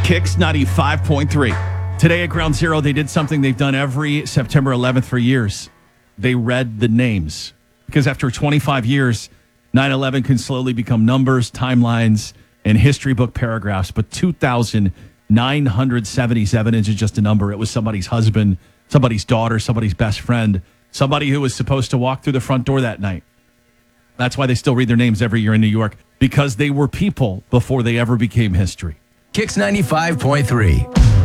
Kicks 95.3. Today at Ground Zero, they did something they've done every September 11th for years. They read the names. Because after 25 years, 9/11 can slowly become numbers, timelines, and history book paragraphs. But 2,977 is just a number. It was somebody's husband, somebody's daughter, somebody's best friend, somebody who was supposed to walk through the front door that night. That's why they still read their names every year in New York, because they were people before they ever became history. Kicks 95.3.